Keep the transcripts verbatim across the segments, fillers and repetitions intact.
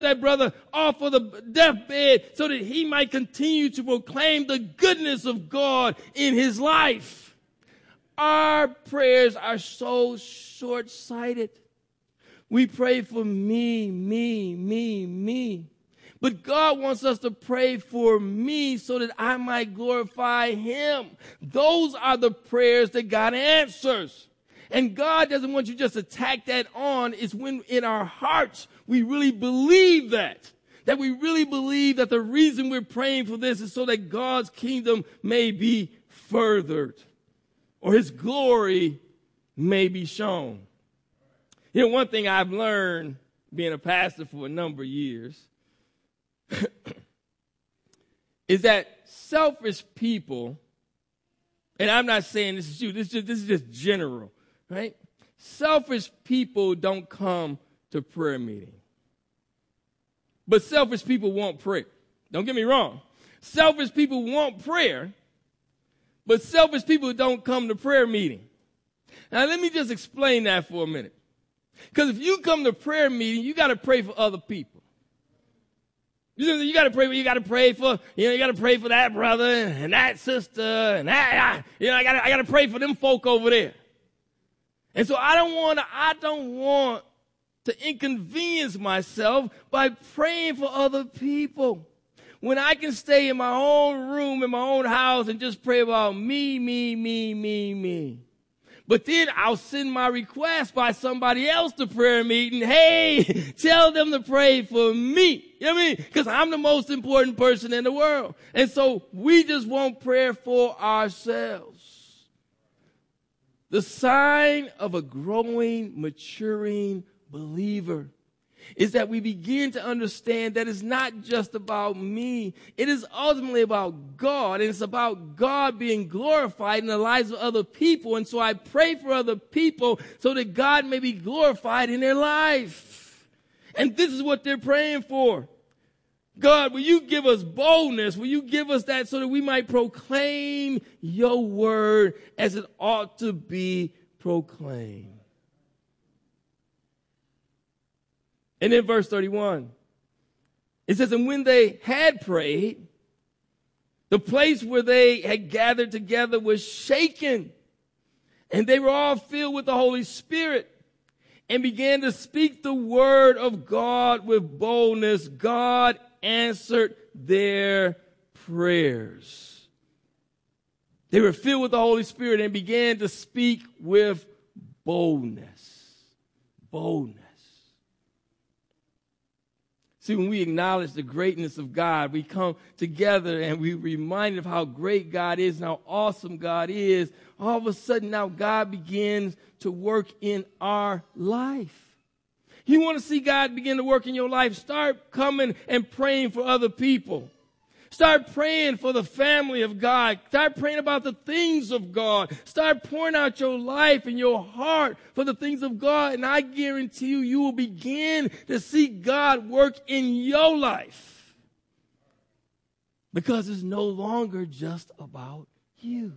that brother off of the deathbed so that he might continue to proclaim the goodness of God in his life. Our prayers are so short-sighted. We pray for me, me, me, me. But God wants us to pray for me so that I might glorify him. Those are the prayers that God answers. And God doesn't want you just to tack that on. It's when in our hearts we really believe that. That we really believe that the reason we're praying for this is so that God's kingdom may be furthered or his glory may be shown. You know, one thing I've learned being a pastor for a number of years is that selfish people, and I'm not saying this is you, this is just, this is just general, right? Selfish people don't come to prayer meeting. But selfish people want prayer. Don't get me wrong. Selfish people want prayer, but selfish people don't come to prayer meeting. Now, let me just explain that for a minute. Because if you come to prayer meeting, you got to pray for other people. You, you got to pray. You got to pray for. You know, you got to pray for that brother and that sister and that. You know, I got. I got to pray for them folk over there. And so I don't want to. I don't want to inconvenience myself by praying for other people. When I can stay in my own room, in my own house, and just pray about me, me, me, me, me. But then I'll send my request by somebody else to prayer meeting. Hey, tell them to pray for me. You know what I mean? Because I'm the most important person in the world. And so we just want prayer for ourselves. The sign of a growing, maturing believer is that we begin to understand that it's not just about me. It is ultimately about God, and it's about God being glorified in the lives of other people. And so I pray for other people so that God may be glorified in their life. And this is what they're praying for. God, will you give us boldness? Will you give us that so that we might proclaim your word as it ought to be proclaimed? And in verse thirty-one, it says, and when they had prayed, the place where they had gathered together was shaken, and they were all filled with the Holy Spirit and began to speak the word of God with boldness. God answered their prayers. They were filled with the Holy Spirit and began to speak with boldness. Boldness. See, when we acknowledge the greatness of God, we come together and we remind of how great God is and how awesome God is. All of a sudden now God begins to work in our life. You want to see God begin to work in your life? Start coming and praying for other people. Start praying for the family of God. Start praying about the things of God. Start pouring out your life and your heart for the things of God. And I guarantee you, you will begin to see God work in your life. Because it's no longer just about you.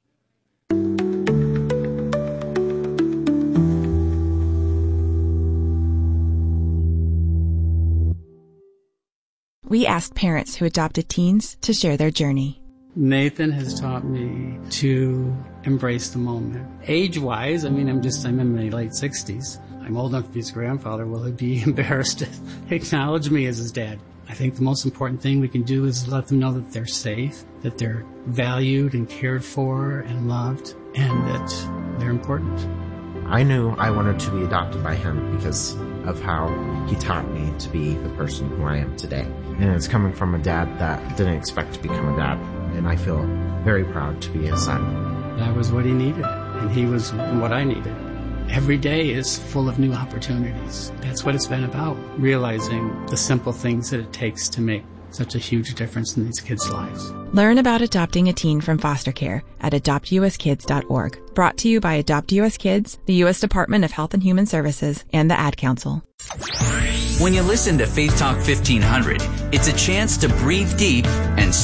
We asked parents who adopted teens to share their journey. Nathan has taught me to embrace the moment. Age-wise, I mean, I'm just, I'm in my late sixties. I'm old enough to be his grandfather. Will he be embarrassed to acknowledge me as his dad? I think the most important thing we can do is let them know that they're safe, that they're valued and cared for and loved, and that they're important. I knew I wanted to be adopted by him because of how he taught me to be the person who I am today. And it's coming from a dad that didn't expect to become a dad. And I feel very proud to be his son. That was what he needed, and he was what I needed. Every day is full of new opportunities. That's what it's been about, realizing the simple things that it takes to make such a huge difference in these kids' lives. Learn about adopting a teen from foster care at adopt u s kids dot org. Brought to you by Adopt U S Kids, the U S Department of Health and Human Services, and the Ad Council. When you listen to Faith Talk fifteen hundred, it's a chance to breathe deep and